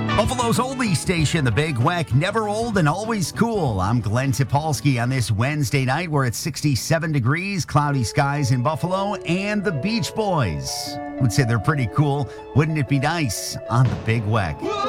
Buffalo's oldie station, the Big Weck, never old and always cool. I'm Glenn Topolsky on this Wednesday night. We're at 67 degrees, cloudy skies in Buffalo, and the Beach Boys would say they're pretty cool. Wouldn't it be nice on the Big Weck?